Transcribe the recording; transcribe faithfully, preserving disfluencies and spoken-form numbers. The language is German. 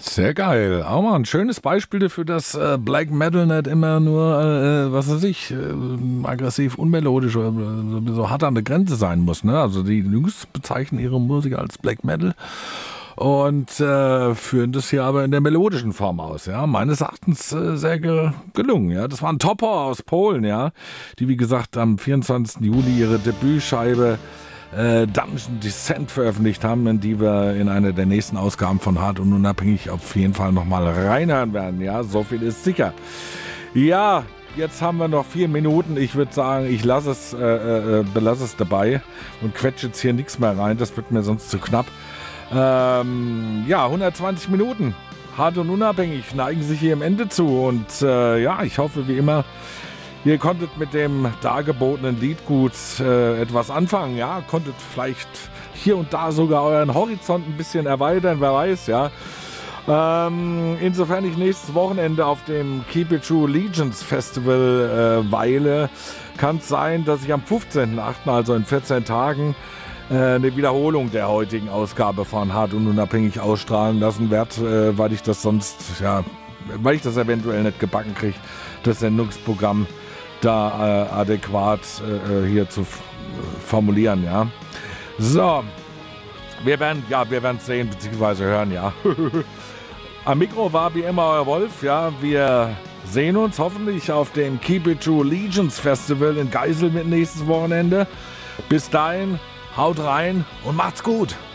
Sehr geil. Auch mal ein schönes Beispiel dafür, dass äh, Black Metal nicht immer nur, äh, was weiß ich, äh, aggressiv, unmelodisch oder so, so hart an der Grenze sein muss. Ne? Also die Jungs bezeichnen ihre Musik als Black Metal und äh, führen das hier aber in der melodischen Form aus. Ja, meines Erachtens äh, sehr ge gelungen. Ja, das war ein Topper aus Polen, ja, die wie gesagt am vierundzwanzigsten Juli ihre Debütscheibe äh, Dungeon Descent veröffentlicht haben, in die wir in einer der nächsten Ausgaben von Hart und Unabhängig auf jeden Fall nochmal reinhören werden. Ja, so viel ist sicher. Ja, jetzt haben wir noch vier Minuten. Ich würde sagen, ich lasse es, äh, äh, belasse es dabei und quetsche jetzt hier nichts mehr rein. Das wird mir sonst zu knapp. Ähm, ja, hundertzwanzig Minuten. Hart und Unabhängig neigen sich hier am Ende zu. Und äh, ja, ich hoffe wie immer, ihr konntet mit dem dargebotenen Liedgut äh, etwas anfangen. Ja, konntet vielleicht hier und da sogar euren Horizont ein bisschen erweitern, wer weiß, ja. Ähm, insofern ich nächstes Wochenende auf dem Keep It True Legions Festival äh, weile, kann es sein, dass ich am fünfzehnten achten, also in vierzehn Tagen, eine Wiederholung der heutigen Ausgabe von Hart und Unabhängig ausstrahlen lassen werde, äh, weil ich das sonst, ja, weil ich das eventuell nicht gebacken kriege, das Sendungsprogramm da äh, adäquat äh, hier zu f- formulieren, ja. So, wir werden, ja, wir werden sehen, beziehungsweise hören, ja. Am Mikro war wie immer euer Wolf, ja, wir sehen uns hoffentlich auf dem Keep It True Legions Festival in Geisel mit nächstes Wochenende. Bis dahin, haut rein und macht's gut.